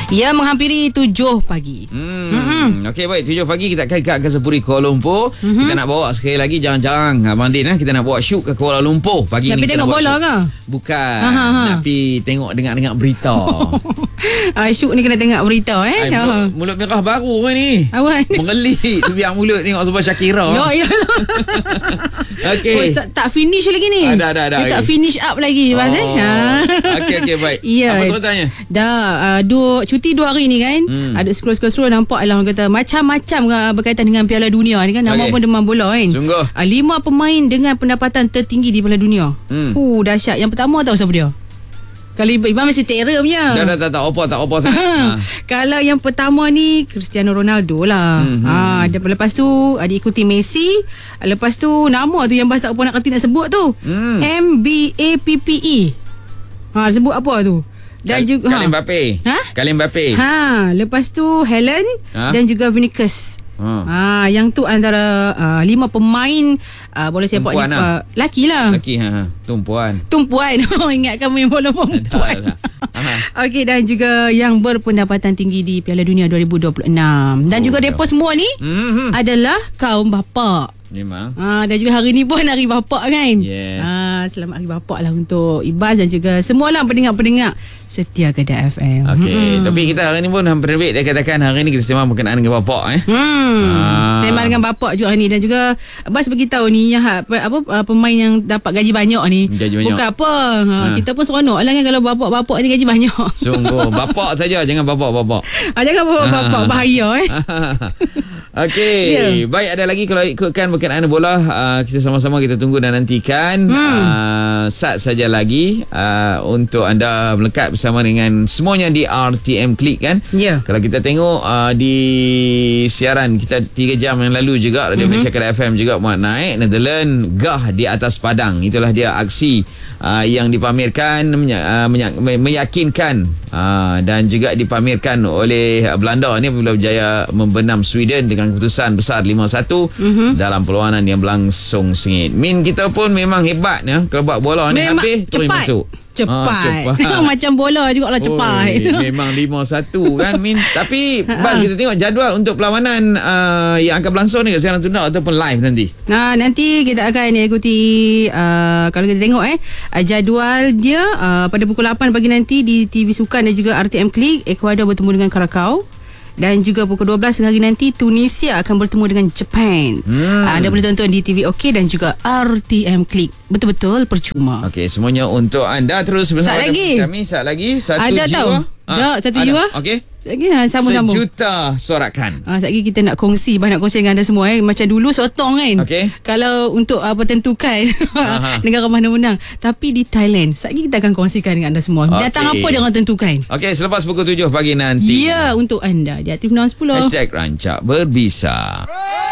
Ya, menghampiri 7 pagi. Okey, baik. 7 pagi kita akan ke Angkasa Kuala Lumpur. Kita nak bawa sekali lagi, jangan-jangan Abang Din, kita nak bawa shoot ke Kuala Lumpur pagi nak ni. Nak pergi tengok bola ke? Bukan. Nak pergi tengok dengar berita. Syuk ni kena tengok berita Mulut merah baru kan ni. Awan. Mengelit. Biar mulut tengok sebab Syakira. Ya. Okey. Tak finish lagi ni. Ada. Dia tak finish up lagi. Okey, baik. Ya. Apa terutamanya? Dah cuti 2 hari ni kan. Ada scroll nampak lah orang kata macam-macam berkaitan dengan Piala Dunia ni kan. Nama pun demam bola kan. Sungguh. 5 pemain dengan pendapatan tertinggi di Piala Dunia. Dahsyat. Yang pertama tahu siapa dia? Kalau Iban mesti terror punya. Tak apa. Kalau yang pertama ni Cristiano Ronaldo lah. Lepas tu diikuti Messi. Lepas tu nama tu yang bahasa tak apa nak sebut tu. MBAPPE. Sebut apa tu? Dan juga Kylian Mbappe. Kylian Mbappe. Lepas tu Helen dan juga Vinicius. Yang tu antara 5 pemain bola sepak ni. Laki lah. Laki. Tumpuan. Ingatkan main bola perempuan. Okey, dan juga yang berpendapatan tinggi di Piala Dunia 2026. Dan juga mereka semua ni adalah kaum bapa. Memang. Dan juga hari ni pun hari bapa kan. Yes. Selamat hari bapa lah untuk Ibaz dan juga semualah pendengar-pendengar setia Kedah FM. Okey, tapi kita hari ni pun hampir lebih dia katakan hari ni kita sembang berkenaan dengan bapa sembang dengan bapa juga hari ni. Dan juga Bas beritahu ni yang pemain yang dapat gaji banyak ni. Bukan apa. Kita pun seronok lah kan kalau bapa-bapa ni gaji banyak. Sungguh. Bapa saja, jangan bapa-bapa. Jangan bapa-bapa, bahaya Okey, baik, ada lagi kalau ikutkan berkenaan bola, kita sama-sama kita tunggu dan nantikan. Sat saja lagi untuk anda melekat bersama dengan semuanya di RTM Klik kan. Kalau kita tengok di siaran kita 3 jam yang lalu juga Radio Malaysia Kedah FM juga muat naik Netherlands gah di atas padang. Itulah dia aksi yang dipamerkan, meyakinkan dan juga dipamerkan oleh Belanda ni apabila berjaya membenam Sweden dengan keputusan besar 5-1 dalam perlawanan yang berlangsung sengit. Min kita pun memang hebat ya. Kalau buat bola ni habis terus masuk. Cepat. Macam bola jugalah cepat. Memang 5-1 kan Min. Tapi Bas, kita tengok jadual untuk perlawanan yang akan berlangsung ni siaran tunda ataupun live nanti. Nanti kita akan ikuti kalau kita tengok jadual dia pada pukul 8 pagi nanti di TV Sukan dan juga RTM Klik, Ecuador bertemu dengan Karakau. Dan juga pukul 12 hari nanti Tunisia akan bertemu dengan Japan. Anda boleh tonton di TV OK dan juga RTM Klik. Betul-betul percuma. Okey, semuanya untuk anda. Terus bersama kami. Saat lagi Satu ada jiwa. Satu jiwa. Okey. Lagi sama-sama. Sejuta sorakan. Lagi kita nak kongsi dengan anda semua Macam dulu sotong kan. Kalau untuk tentukan negara mana menang. Tapi di Thailand lagi kita akan kongsikan dengan anda semua. Datang apa dia orang tentukan. Okey, selepas pukul 7 pagi nanti. Ya, untuk anda di Aktif 610 #Rancak Berbisa.